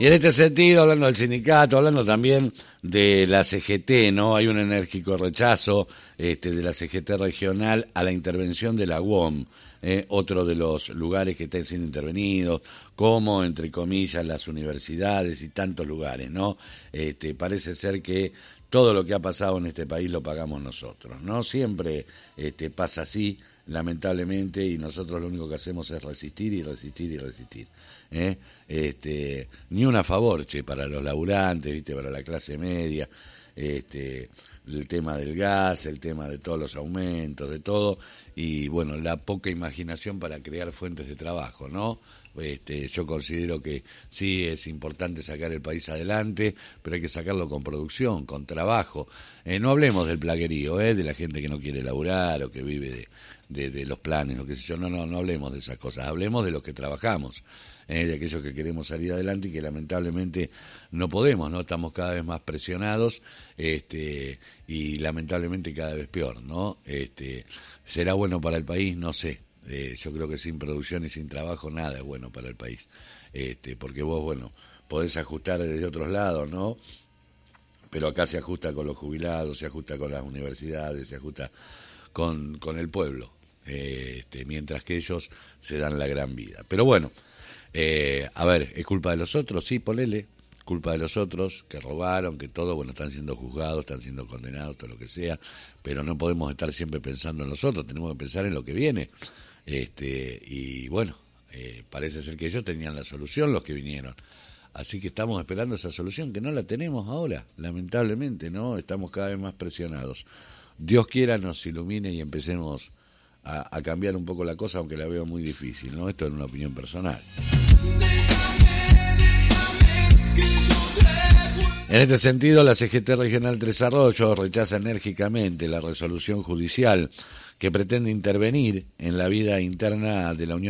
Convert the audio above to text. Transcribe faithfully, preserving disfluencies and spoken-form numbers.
Y en este sentido, hablando del sindicato, hablando también de la C G T, ¿no? Hay un enérgico rechazo este, de la C G T regional a la intervención de la U O M, eh, otro de los lugares que están siendo intervenidos, como, entre comillas, las universidades y tantos lugares, ¿no? Este, parece ser que todo lo que ha pasado en este país lo pagamos nosotros, ¿no? Siempre este, pasa así, lamentablemente, y nosotros lo único que hacemos es resistir y resistir y resistir. ¿Eh? Este, ni una favor, che, para los laburantes, viste, para la clase media, este, el tema del gas, el tema de todos los aumentos, de todo, y bueno, la poca imaginación para crear fuentes de trabajo, ¿no? Este, yo considero que sí es importante sacar el país adelante, pero hay que sacarlo con producción, con trabajo. Eh, no hablemos del plaguerío, ¿eh? De la gente que no quiere laburar o que vive de, de, de los planes o qué sé yo, no, no, no hablemos de esas cosas, hablemos de los que trabajamos. Eh, de aquellos que queremos salir adelante y que lamentablemente no podemos, ¿no? Estamos cada vez más presionados este, y lamentablemente cada vez peor, ¿no? Este, ¿será bueno para el país? No sé. Eh, yo creo que sin producción y sin trabajo nada es bueno para el país. Este, porque vos, bueno, podés ajustar desde otros lados, ¿no? Pero acá se ajusta con los jubilados, se ajusta con las universidades, se ajusta con, con el pueblo, eh, este, mientras que ellos se dan la gran vida. Pero bueno, Eh, a ver, ¿es culpa de los otros? Sí, ponele, culpa de los otros, que robaron, que todo, bueno, están siendo juzgados, están siendo condenados, todo lo que sea, pero no podemos estar siempre pensando en los otros, tenemos que pensar en lo que viene, este, y bueno, eh, parece ser que ellos tenían la solución, los que vinieron, así que estamos esperando esa solución, que no la tenemos ahora, lamentablemente, ¿no? Estamos cada vez más presionados. Dios quiera nos ilumine y empecemos a, a cambiar un poco la cosa, aunque la veo muy difícil, ¿no? Esto es una opinión personal. En este sentido, la C G T Regional Tres Arroyos rechaza enérgicamente la resolución judicial que pretende intervenir en la vida interna de la Unión